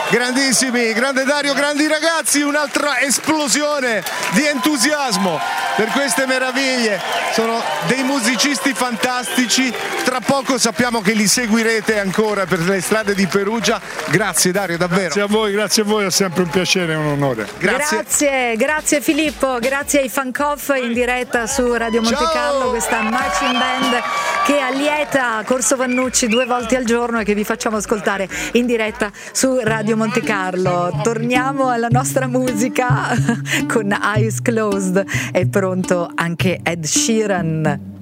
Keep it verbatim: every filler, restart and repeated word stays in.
Grandissimi, grande Dario, grandi ragazzi, un'altra esplosione di entusiasmo per queste meraviglie. Sono dei musicisti fantastici, tra poco sappiamo che li seguirete ancora per le strade di Perugia. Grazie Dario, davvero. Grazie a voi, grazie a voi, è sempre un piacere e un onore. Grazie. grazie, grazie Filippo, grazie ai Fancoff in diretta su Radio Monte Carlo, questa marching band che allieta Corso Vannucci due volte al giorno e che vi facciamo ascoltare in diretta su Radio Monte Carlo. Torniamo alla nostra musica con Eyes Closed. È pronto anche Ed Sheeran.